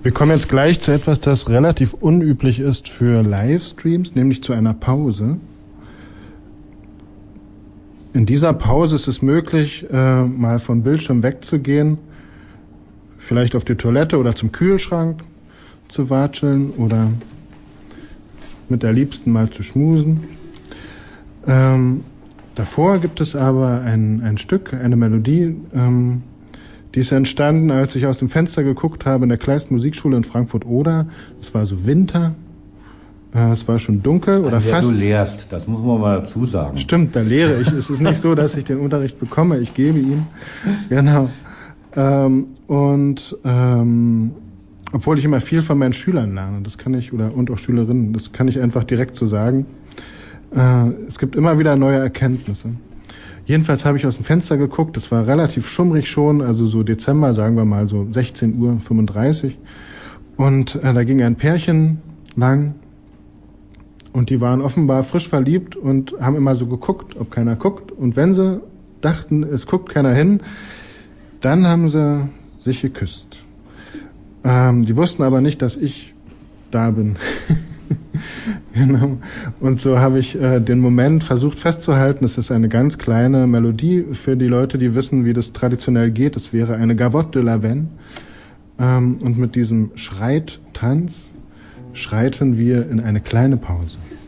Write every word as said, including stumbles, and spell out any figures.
Wir kommen jetzt gleich zu etwas, das relativ unüblich ist für Livestreams, nämlich zu einer Pause. In dieser Pause ist es möglich, äh, mal vom Bildschirm wegzugehen, vielleicht auf die Toilette oder zum Kühlschrank zu watscheln oder mit der Liebsten mal zu schmusen. Ähm, davor gibt es aber ein, ein Stück, eine Melodie, ähm, die ist entstanden, als ich aus dem Fenster geguckt habe in der Kleist Musikschule in Frankfurt-Oder. Es war so Winter, äh, es war schon dunkel oder fast. Du lehrst, das muss man mal dazu sagen. Stimmt, da lehre ich. Es ist nicht so, dass ich den Unterricht bekomme, ich gebe ihn. Genau. Ähm, und ähm, obwohl ich immer viel von meinen Schülern lerne, das kann ich, oder und auch Schülerinnen, das kann ich einfach direkt so sagen. Äh, es gibt immer wieder neue Erkenntnisse. Jedenfalls habe ich aus dem Fenster geguckt, es war relativ schummrig schon, also so Dezember, sagen wir mal so sechzehn Uhr fünfunddreißig. Und äh, da ging ein Pärchen lang und die waren offenbar frisch verliebt und haben immer so geguckt, ob keiner guckt. Und wenn sie dachten, es guckt keiner hin, dann haben sie sich geküsst. Ähm, die wussten aber nicht, dass ich da bin. Genau. Und so habe ich äh, den Moment versucht festzuhalten. Es ist eine ganz kleine Melodie für die Leute, die wissen, wie das traditionell geht. Es wäre eine Gavotte de la Veine. Ähm, und mit diesem Schreittanz schreiten wir in eine kleine Pause.